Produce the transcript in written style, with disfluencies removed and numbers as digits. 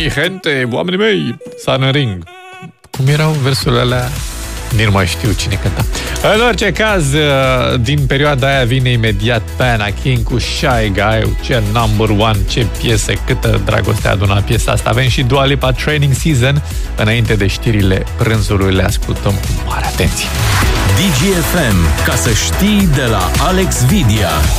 Mi gente, oamenii mei, sar în ring. Cum erau versurile alea? Nici nu mai știu cine cânta. În orice caz, din perioada aia vine imediat Pana King cu Shy Guy, ce number one, ce piesă, câtă dragoste a adunat piesa asta. Avem și Dua Lipa Training Season. Înainte de știrile prânzului, le ascultăm cu mare atenție. DGFM, ca să știi, de la Alex Vidia.